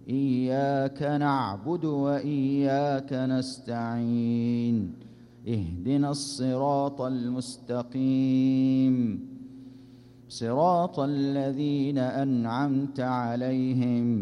إياك نعبد وإياك نستعين اهدنا الصراط المستقيم صراط الذين أنعمت عليهم